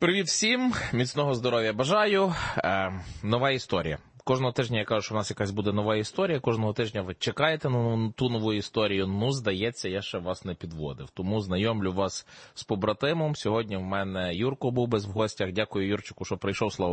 Привіт всім, міцного здоров'я бажаю. Нова історія. Кожного тижня я кажу, що в нас якась буде нова історія. Кожного тижня ви чекаєте на ту нову історію. Ну, здається, я ще вас не підводив. Тому знайомлю вас з побратимом. Сьогодні в мене Юрко був без в гостях. Дякую, Юрчику, що прийшов. Слава